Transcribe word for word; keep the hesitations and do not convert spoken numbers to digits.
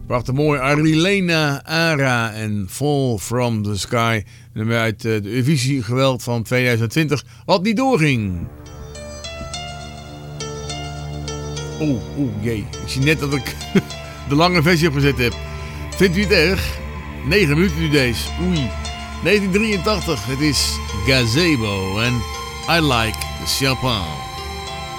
Prachtig mooi. Arilena Ara en Fall from the Sky. Nummer uit uh, de Eurovisie geweld van tweeduizend twintig. Wat niet doorging. Oeh, oeh, jee. Ik zie net dat ik de lange versie opgezet heb. Vindt u het erg? negen minuten nu deze. Oei. negentien drieëntachtig. Het is Gazebo en I Like the Chopin.